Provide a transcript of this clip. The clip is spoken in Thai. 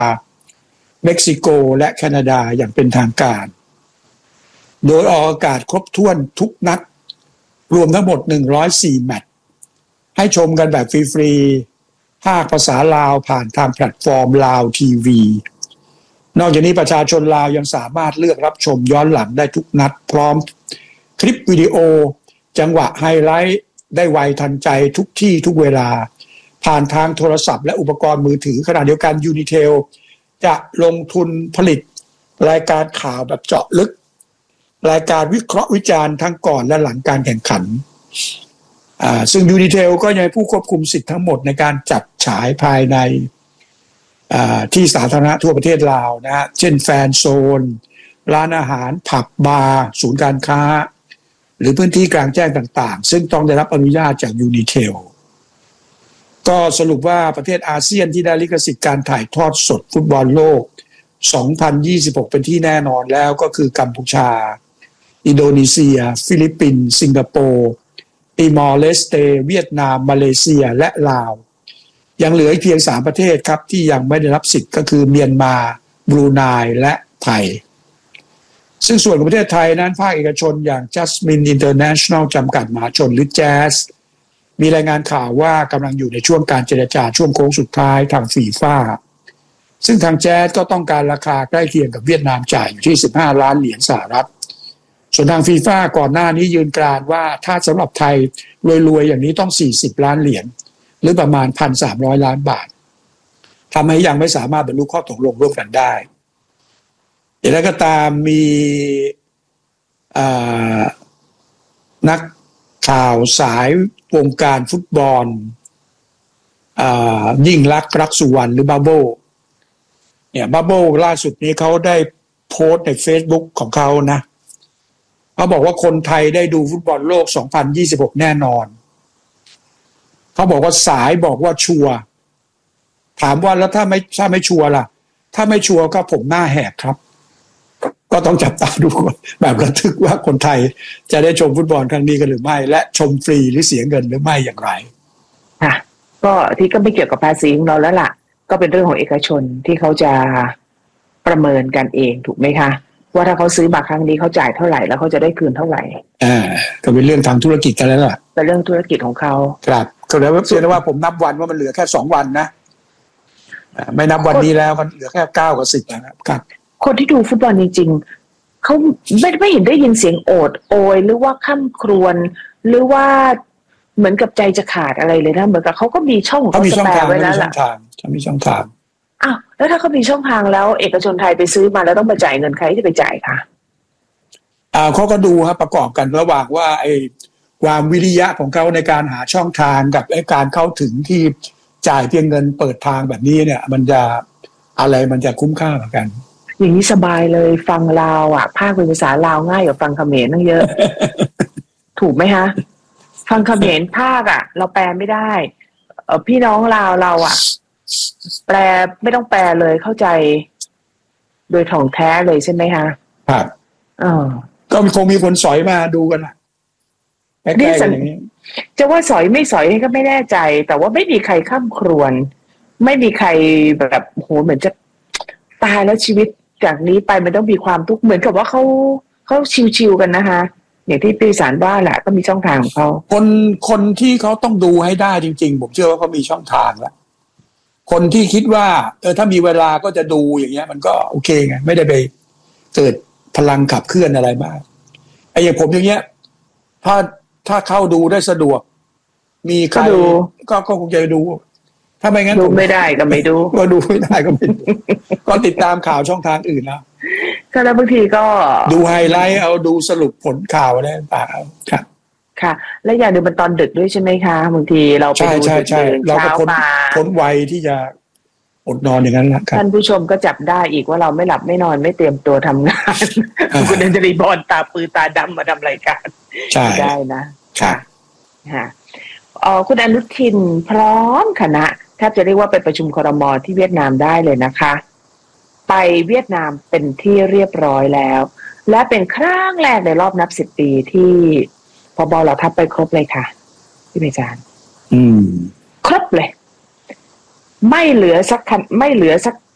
เม็กซิโกและแคนาดาอย่างเป็นทางการโดยออกอากาศครบถ้วนทุกนัดรวมทั้งหมด104แมตช์ให้ชมกันแบบฟรีๆภาคภาษาลาวผ่านทางแพลตฟอร์มลาวทีวีนอกจากนี้ประชาชนลาวยังสามารถเลือกรับชมย้อนหลังได้ทุกนัดพร้อมคลิปวิดีโอจังหวะไฮไลท์ได้ไวทันใจทุกที่ทุกเวลาผ่านทางโทรศัพท์และอุปกรณ์มือถือขณะเดียวกันยูนิเทลจะลงทุนผลิตรายการข่าวแบบเจาะลึกรายการวิเคราะห์วิจารณ์ทั้งก่อนและหลังการแข่งขันซึ่งยูนิเทลก็ยังผู้ควบคุมสิทธิ์ทั้งหมดในการจัดฉายภายในที่สาธารณะทั่วประเทศลาวนะฮะเช่นแฟนโซนร้านอาหารผับบาร์ศูนย์การค้าหรือพื้นที่กลางแจ้งต่างๆซึ่งต้องได้รับอนุญาตจากยูนิเทลก็สรุปว่าประเทศอาเซียนที่ได้ลิขสิทธิ์การถ่ายทอดสดฟุตบอลโลก2026เป็นที่แน่นอนแล้วก็คือกัมพูชาอินโดนีเซียฟิลิปปินส์สิงคโปร์ติมอร์เลสเตเวียดนามมาเลเซียและลาวยังเหลือเพียง3ประเทศครับที่ยังไม่ได้รับสิทธิ์ก็คือเมียนมาบรูไนและไทยซึ่งส่วนของประเทศไทยนั้นภาคเอกชนอย่าง Jasmine International จำกัดมหาชนหรือ Jazz มีรายงานข่าวว่ากำลังอยู่ในช่วงการเจรจาช่วงโค้งสุดท้ายทางฟีฟ่าซึ่งทาง Jazz ก็ต้องการราคาใกล้เคียงกับเวียดนามจ่ายอยู่ที่15ล้านเหรียญสหรัฐส่วนทางฟีฟ่าก่อนหน้านี้ยืนกรานว่าถ้าสำหรับไทยรวยๆอย่างนี้ต้อง40ล้านเหรียญหรือประมาณ 1,300 ล้านบาททำให้ยังไม่สามารถบรรลุข้อตกลงร่วมกันได้อย่างไรก็ตามมีนักข่าวสายวงการฟุตบอลยิ่งรักสุวรรณหรือบับเบิ้ลเนี่ยบับเบิ้ลล่าสุดนี้เขาได้โพสต์ใน Facebook ของเขานะเขาบอกว่าคนไทยได้ดูฟุตบอลโลก2026แน่นอนเขาบอกว่าสายบอกว่าชัวร์ถามว่าแล้วถ้าไม่ชัวร์ล่ะถ้าไม่ชัวร์ก็ผมหน้าแหกครับก็ต้องจับตาดูแบบระทึกว่าคนไทยจะได้ชมฟุตบอลครั้งนี้กันหรือไม่และชมฟรีหรือเสียเงินหรือไม่อย่างไรค่ะก็ที่ก็ไม่เกี่ยวกับภาษีของเราแล้วล่ะก็เป็นเรื่องของเอกชนที่เขาจะประเมินกันเองถูกไหมคะว่าถ้าเขาซื้อมาครั้งนี้เขาจ่ายเท่าไหร่แล้วเขาจะได้คืนเท่าไหร่ก็เป็นเรื่องทางธุรกิจกันแล้วล่ะเป็นเรื่องธุรกิจของเขาครับก็แล้วเพียงแต่ว่าผมนับวันว่ามันเหลือแค่2วันนะไม่นับวันนี้แล้วมันเหลือแค่9กับ10นะครับคนที่ดูฟุตบอลจริงๆเขาไม่เห็นได้ยินเสียงโอดโอยหรือว่าค่ำครวญหรือว่าเหมือนกับใจจะขาดอะไรเลยนะเหมือนกับเขาก็มีช่องของเขาสแปร์ไว้แล้วล่ะมีช่องทางอ้าวแล้วถ้าเขามีช่องทางแล้วเอกชนไทยไปซื้อมาแล้วต้องมาจ่ายเงินใครจะไปจ่ายคะเขาก็ดูครับประกอบกันระหว่างว่าไอ้ความวิริยะของเขาในการหาช่องทางกับไอ้การเข้าถึงที่จ่ายเพียงเงินเปิดทางแบบนี้เนี่ยมันจะอะไรมันจะคุ้มค่าเหมือนกันอย่างนี้สบายเลยฟังลาวอ่ะภาคเป็นภาษาลาวง่ายกว่าฟังเขมรตั้งเยอะ ถูกไหมฮะฟังเขมรภาคอ่ะเราแปลไม่ได้พี่น้องลาวเราอ่ะแปลไม่ต้องแปลเลยเข้าใจโดยถ่องแท้เลยใช่ไหมคะครับก็คงมีคนสอยมาดูกันอ่ะใกล้ๆอย่างนี้จะว่าสอยไม่สอยก็ไม่แน่ใจแต่ว่าไม่มีใครข้ามครวญไม่มีใครแบบโหเหมือนจะตายแล้วชีวิตจากนี้ไปมันต้องมีความทุกข์เหมือนกับว่าเขาชิวๆกันนะคะอย่างที่ปีศาจว่าแหละก็มีช่องทางของเขาคนที่เขาต้องดูให้ได้จริงๆผมเชื่อว่าเขามีช่องทางแล้วคนที่คิดว่าถ้ามีเวลาก็จะดูอย่างเงี้ยมันก็โอเคไงไม่ได้ไปเกิดพลังขับเคลื่อนอะไรมากไอ้อย่างผมอย่างเงี้ยถ้าเข้าดูได้สะดวกมีใครก็คงจะดูถ้าไม่งั้นดูไม่ได้ก็ไม่ดูก็ดูไม่ได้ก็ไม่ดูก็ติดตามข่าวช่องทางอื่นแล้วก็แล้วบางทีก็ดูไฮไลท์เอาดูสรุปผลข่าวอะไรต่างๆครับค่ะและอย่างหนึ่งมันตอนดึกด้วยใช่ไหมคะบางทีเราไปดูใช่เราก็พ้นวัยที่จะอดนอนอย่างนั้นแหละครับท่านผู้ชมก็จับได้อีกว่าเราไม่หลับไม่นอนไม่เตรียมตัวทำงานคุณเดนจรีบอลตาปือตาดำมาทำรายการได้นะค่ะคุณอนุทินพร้อมคณะแทบจะเรียกว่าไปประชุมครม.ที่เวียดนามได้เลยนะคะไปเวียดนามเป็นที่เรียบร้อยแล้วและเป็นครั้งแรกในรอบนับ10 ปีที่พบเหล่าทัพไปครบเลยค่ะพี่เมจารย์ครบเลยไม่เหลือสัก